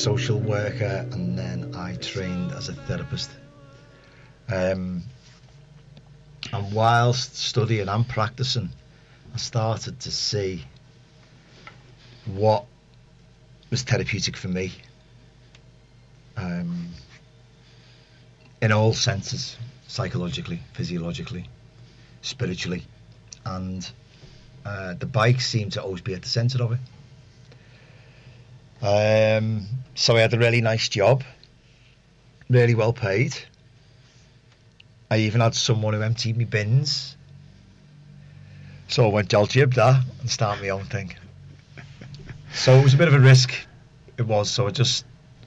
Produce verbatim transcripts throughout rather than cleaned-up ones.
social worker, and then I trained as a therapist. Um, and whilst studying and practicing, I started to see what was therapeutic for me, um, in all senses, psychologically, physiologically, spiritually, and uh, the bike seemed to always be at the centre of it. Um, so I had a really nice job, really well paid. I even had someone who emptied me bins. So I went, I'll jib that and start my own thing. So it was a bit of a risk. It was. So I just,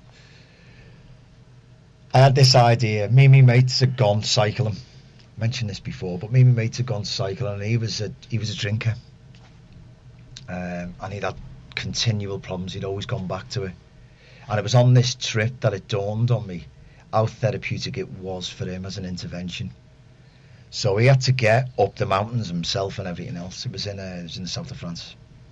I had this idea. Me and my mates had gone cycling. I mentioned this before, but me and my mates had gone cycling, and he was a he was a drinker, um, and he'd had continual problems. He'd always gone back to it, and it was on this trip that it dawned on me how therapeutic it was for him as an intervention. So he had to get up the mountains himself and everything else. It was in uh, it was in the south of France.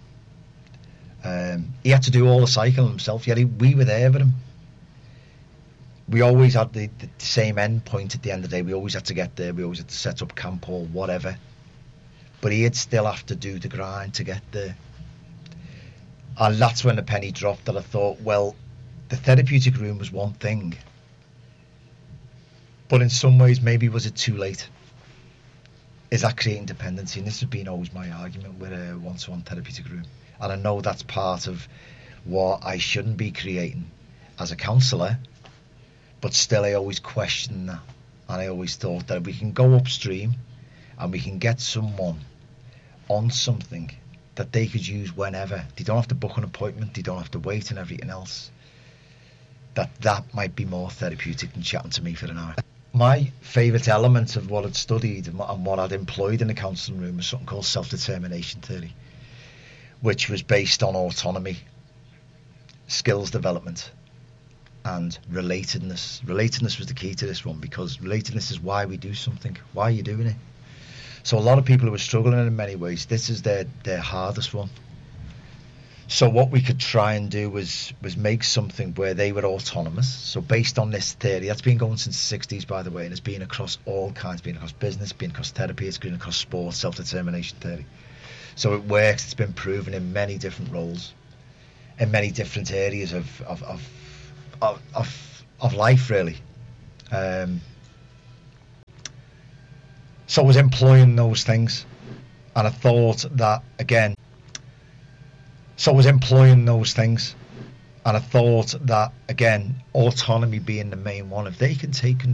Um, he had to do all the cycling himself. Yet he, we were there with him. We always had the, the same end point at the end of the day. We always had to get there. We always had to set up camp or whatever. But he'd still have to do the grind to get there. And that's when the penny dropped, that I thought, well, the therapeutic room was one thing, but in some ways, maybe was it too late? Is that creating dependency? And this has been always my argument with a one-to-one therapeutic room. And I know that's part of what I shouldn't be creating as a counsellor, but still I always question that. And I always thought that we can go upstream and we can get someone on something that they could use whenever. They don't have to book an appointment, they don't have to wait and everything else. That that might be more therapeutic than chatting to me for an hour. My favourite element of what I'd studied and what I'd employed in the counselling room was something called self-determination theory, which was based on autonomy, skills development, and relatedness. Relatedness was the key to this one, because relatedness is why we do something. Why are you doing it? So a lot of people who are struggling in many ways, this is their, their hardest one. So what we could try and do was was make something where they were autonomous. So based on this theory, that's been going since the sixties, by the way, and it's been across all kinds, been across business, been across therapy, it's been across sports, self-determination theory. So it works, it's been proven in many different roles, in many different areas of of of of, of, of life, really. Um, so I was employing those things, and I thought that, again, So I was employing those things, and I thought that, again, autonomy being the main one, if they can take control